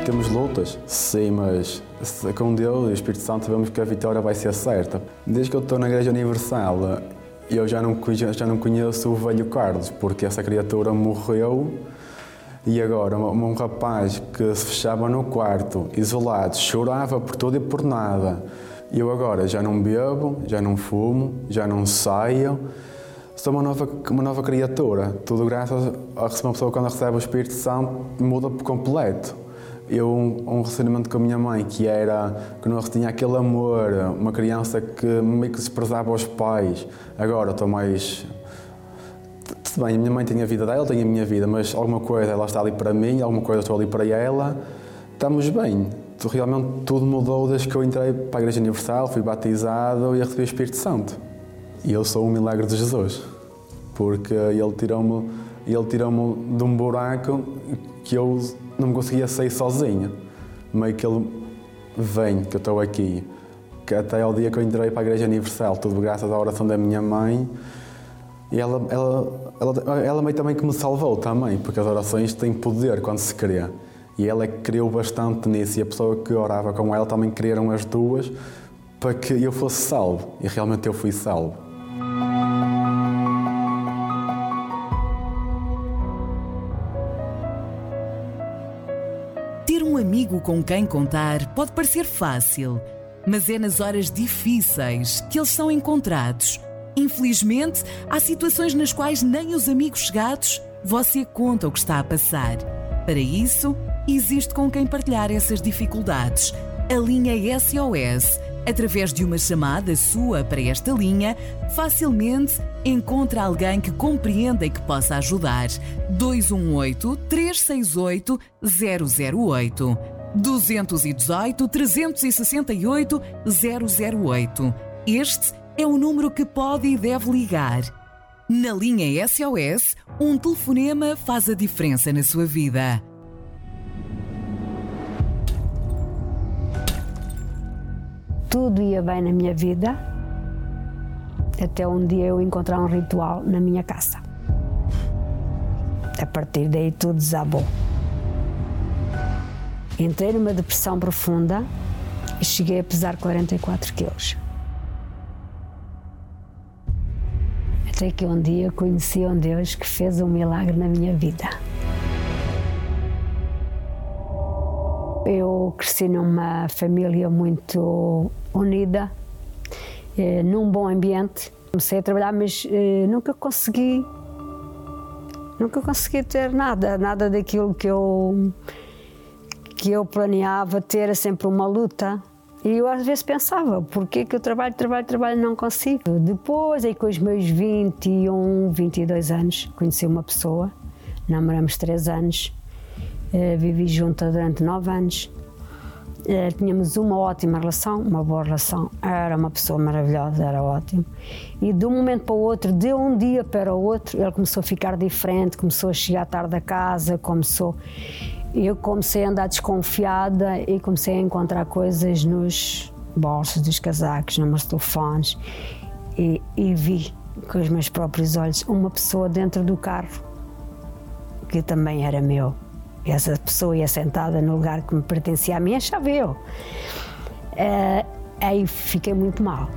Temos lutas, sim, mas com Deus e o Espírito Santo sabemos que a vitória vai ser certa. Desde que eu estou na Igreja Universal, eu já não conheço o velho Carlos, porque essa criatura morreu e agora um rapaz que se fechava no quarto, isolado, chorava por tudo e por nada. Eu agora já não bebo, já não fumo, já não saio. Sou uma nova criatura. Tudo graças a uma pessoa, quando recebe o Espírito Santo, muda por completo. Eu, um relacionamento com a minha mãe, que não tinha aquele amor, uma criança que meio que desprezava os pais. Agora estou mais... Tudo bem, a minha mãe tem a vida dela, eu tenho a minha vida, mas alguma coisa ela está ali para mim, alguma coisa estou ali para ela. Estamos bem. Realmente tudo mudou desde que eu entrei para a Igreja Universal, fui batizado e recebi o Espírito Santo. E eu sou um milagre de Jesus, porque ele tirou-me de um buraco que eu não me conseguia sair sozinho. Meio que ele vem, que eu estou aqui, que até ao dia que eu entrei para a Igreja Universal, tudo graças à oração da minha mãe. E ela meio também que me salvou também, porque as orações têm poder quando se crê. E ela criou bastante nisso, e a pessoa que orava com ela também criaram as duas para que eu fosse salvo. E realmente eu fui salvo. Ter um amigo com quem contar pode parecer fácil, mas é nas horas difíceis que eles são encontrados. Infelizmente, há situações nas quais nem os amigos chegados você conta o que está a passar. Para isso, existe com quem partilhar essas dificuldades. A linha SOS, através de uma chamada sua para esta linha, facilmente encontra alguém que compreenda e que possa ajudar. 218-368-008. 218-368-008. Este é o número que pode e deve ligar. Na linha SOS, um telefonema faz a diferença na sua vida. Tudo ia bem na minha vida, até um dia eu encontrar um ritual na minha casa. A partir daí tudo desabou. Entrei numa depressão profunda e cheguei a pesar 44 quilos. Até que um dia conheci um Deus que fez um milagre na minha vida. Eu cresci numa família muito unida, num bom ambiente. Comecei a trabalhar, mas nunca consegui ter nada daquilo que eu planeava ter. Era sempre uma luta. E eu às vezes pensava, porquê que eu trabalho e não consigo? Depois, aí com os meus 21, 22 anos, conheci uma pessoa, namoramos 3 anos, vivi junta durante 9 anos, tínhamos uma ótima relação, uma boa relação, era uma pessoa maravilhosa, era ótimo. E de um momento para o outro, de um dia para o outro, ele começou a ficar diferente, começou a chegar tarde a casa, eu comecei a andar desconfiada e comecei a encontrar coisas nos bolsos dos casacos, nos meus telefones, e vi com os meus próprios olhos uma pessoa dentro do carro que também era meu. Essa pessoa ia sentada no lugar que me pertencia a mim, achava eu. Aí fiquei muito mal.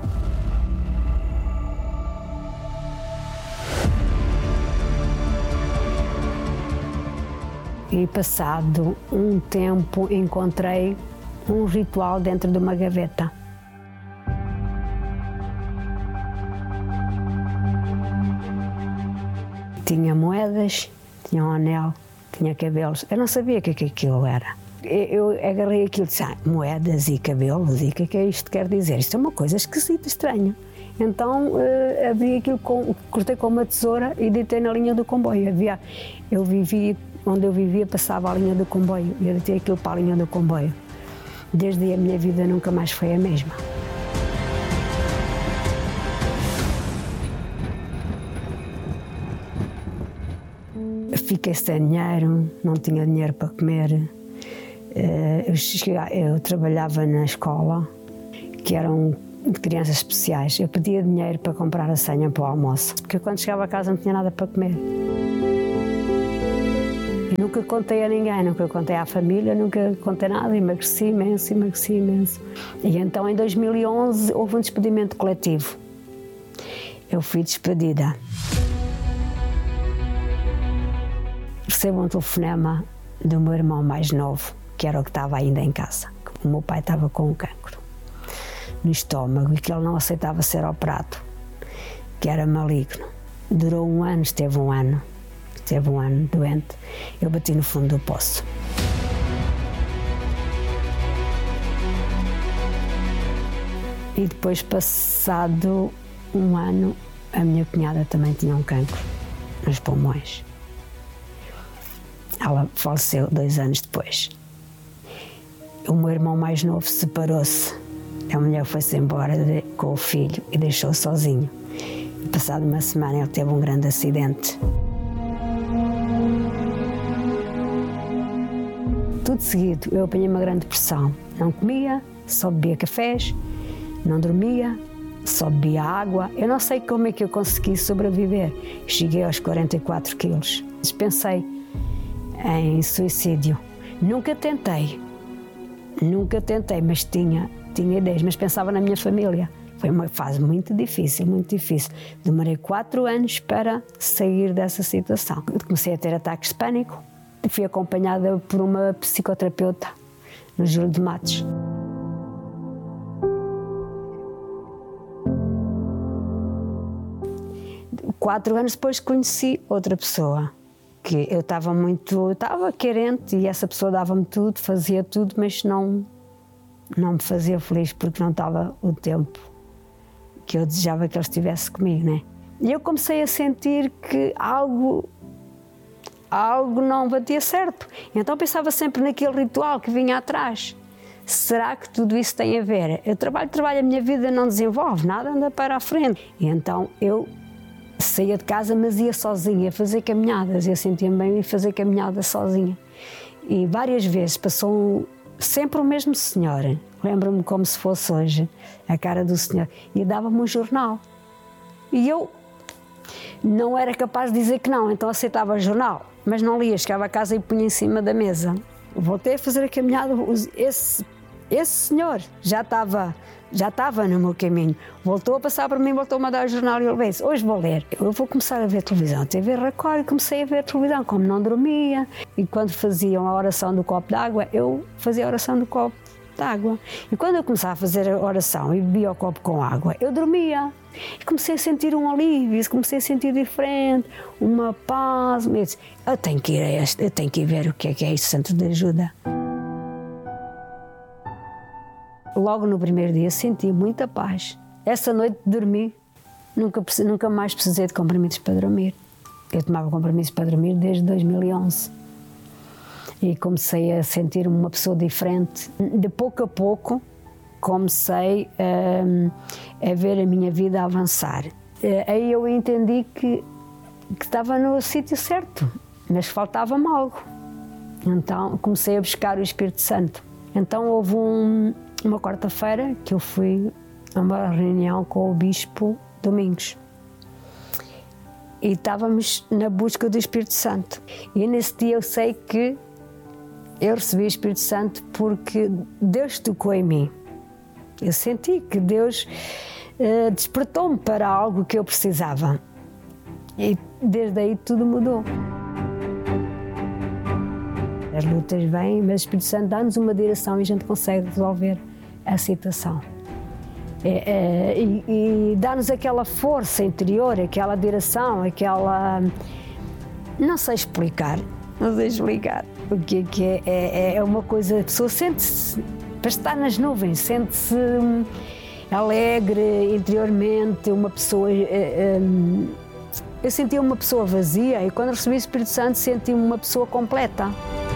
E passado um tempo encontrei um ritual dentro de uma gaveta. Tinha moedas, tinha um anel, tinha cabelos. Eu não sabia o que aquilo era. Eu agarrei aquilo e disse, moedas e cabelos, e o que é isto que quer dizer? Isto é uma coisa esquisita, estranha. Então abri aquilo, cortei com uma tesoura e deitei na linha do comboio. Onde eu vivia passava a linha do comboio e eu deitei aquilo para a linha do comboio. Desde aí a minha vida nunca mais foi a mesma. Fiquei sem dinheiro, não tinha dinheiro para comer. Eu trabalhava na escola, que eram de crianças especiais. Eu pedia dinheiro para comprar a senha para o almoço, porque quando chegava a casa não tinha nada para comer. Nunca contei a ninguém, nunca contei à família, nunca contei nada, emagreci imenso. E então em 2011 houve um despedimento coletivo. Eu fui despedida. Recebo um telefonema do meu irmão mais novo, que era o que estava ainda em casa. O meu pai estava com um cancro no estômago e que ele não aceitava ser operado, que era maligno. Durou um ano, esteve um ano doente. Eu bati no fundo do poço. E depois, passado um ano, a minha cunhada também tinha um cancro nos pulmões. Ela faleceu 2 anos depois. O meu irmão mais novo separou-se. A mulher foi-se embora com o filho e deixou-o sozinho. Passado uma semana ele teve um grande acidente. Tudo seguido, eu apanhei uma grande depressão. Não comia, só bebia cafés, não dormia, só bebia água. Eu não sei como é que eu consegui sobreviver. Cheguei aos 44 quilos. Pensei em suicídio. Nunca tentei, mas tinha ideias, mas pensava na minha família. Foi uma fase muito difícil. Demorei 4 anos para sair dessa situação. Comecei a ter ataques de pânico. Fui acompanhada por uma psicoterapeuta no Júlio de Matos. Quatro anos depois conheci outra pessoa, que eu estava carente e essa pessoa dava-me tudo, fazia tudo, mas não me fazia feliz porque não estava o tempo que eu desejava que ele estivesse comigo, né? E eu comecei a sentir que algo não batia certo. Então pensava sempre naquele ritual que vinha atrás. Será que tudo isso tem a ver? Eu trabalho, a minha vida não desenvolve, nada anda para a frente. E então eu saía de casa, mas ia sozinha, fazer caminhadas. Eu sentia-me bem em fazer caminhadas sozinha. E várias vezes passou sempre o mesmo senhor. Lembro-me como se fosse hoje, a cara do senhor. E dava-me um jornal. E eu não era capaz de dizer que não, então aceitava o jornal. Mas não lia, chegava a casa e punha em cima da mesa. Voltei a fazer a caminhada, esse senhor já estava no meu caminho. Voltou a passar para mim, voltou-me a dar o jornal e eu disse, hoje vou ler. Eu vou começar a ver televisão. TV Record e comecei a ver televisão, como não dormia. E quando faziam a oração do copo d'água, eu fazia a oração do copo d'água. E quando eu começava a fazer a oração e bebia o copo com água, eu dormia. E comecei a sentir um alívio, comecei a sentir diferente, uma paz. Eu disse, eu tenho que ir a este, eu tenho que ir ver o que é este centro de ajuda. Logo no primeiro dia senti muita paz. Essa noite dormi, nunca mais precisei de comprimidos para dormir. Eu tomava comprimidos para dormir desde 2011. E comecei a sentir-me uma pessoa diferente. De pouco a pouco comecei a ver a minha vida avançar. Aí eu entendi que estava no sítio certo, mas faltava-me algo. Então comecei a buscar o Espírito Santo. Então houve uma quarta-feira que eu fui a uma reunião com o Bispo Domingos. E estávamos na busca do Espírito Santo. E nesse dia eu sei que eu recebi o Espírito Santo porque Deus tocou em mim. Eu senti que Deus despertou-me para algo que eu precisava. E desde aí tudo mudou. As lutas vêm, mas o Espírito Santo dá-nos uma direção e a gente consegue resolver a situação. E dá-nos aquela força interior, aquela direção, aquela... Não sei explicar o que é. É uma coisa, a pessoa sente-se, para estar nas nuvens, sente-se alegre interiormente, uma pessoa... Eu sentia uma pessoa vazia e quando recebi o Espírito Santo senti-me uma pessoa completa.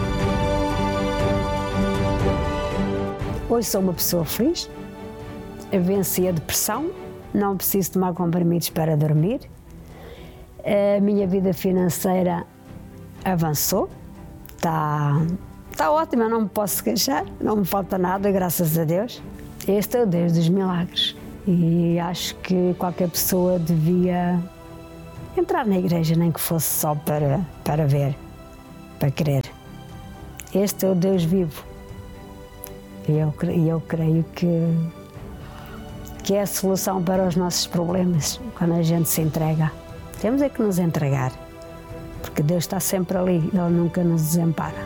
Hoje sou uma pessoa feliz, eu venci a depressão, não preciso tomar comprimidos para dormir, a minha vida financeira avançou, está ótima, não me posso queixar, não me falta nada, graças a Deus. Este é o Deus dos milagres e acho que qualquer pessoa devia entrar na igreja, nem que fosse só para ver para crer. Este é o Deus vivo. E eu creio que é a solução para os nossos problemas quando a gente se entrega. Temos é que nos entregar, porque Deus está sempre ali, Ele nunca nos desampara.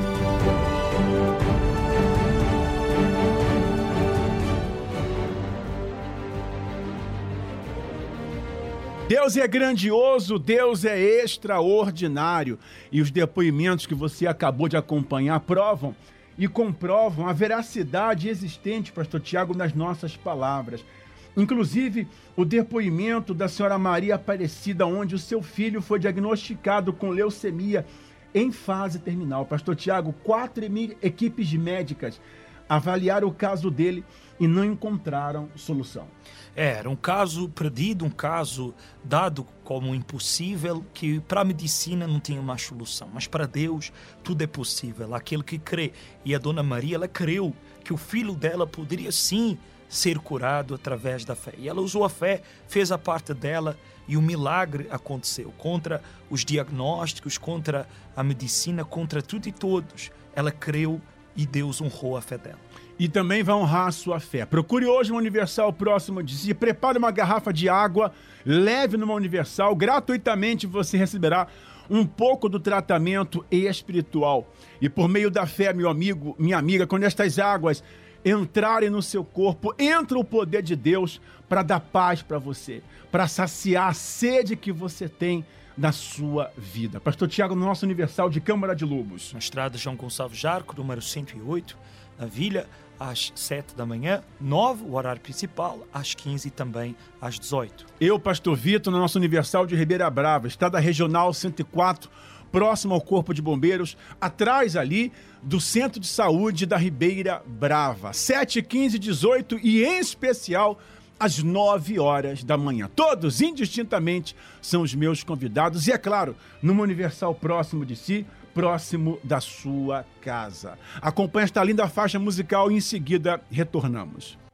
Deus é grandioso, Deus é extraordinário. E os depoimentos que você acabou de acompanhar provam e comprovam a veracidade existente, pastor Tiago, nas nossas palavras. Inclusive, o depoimento da senhora Maria Aparecida, onde o seu filho foi diagnosticado com leucemia em fase terminal. Pastor Tiago, 4 equipes médicas avaliaram o caso dele e não encontraram solução. Era um caso perdido, um caso dado como impossível, que para a medicina não tinha mais solução. Mas para Deus tudo é possível, aquele que crê. E a Dona Maria, ela creu que o filho dela poderia sim ser curado através da fé. E ela usou a fé, fez a parte dela e o milagre aconteceu. Contra os diagnósticos, contra a medicina, contra tudo e todos. Ela creu e Deus honrou a fé dela. E também vai honrar a sua fé. Procure hoje uma Universal próxima de si, prepare uma garrafa de água, leve numa Universal, gratuitamente você receberá um pouco do tratamento espiritual. E por meio da fé, meu amigo, minha amiga, quando estas águas entrarem no seu corpo, entra o poder de Deus para dar paz para você, para saciar a sede que você tem na sua vida. Pastor Tiago, no nosso Universal de Câmara de Lobos. Na estrada João Gonçalves Jarco, número 108, na Vila, às 7 da manhã, 9, o horário principal, às 15 e também às 18. Eu, Pastor Vitor, no nosso Universal de Ribeira Brava, estrada regional 104, próximo ao Corpo de Bombeiros, atrás ali do Centro de Saúde da Ribeira Brava. 7, 15, 18 e em especial às 9 horas da manhã. Todos, indistintamente, são os meus convidados. E é claro, numa Universal próximo de si, próximo da sua casa. Acompanhe esta linda faixa musical e em seguida retornamos.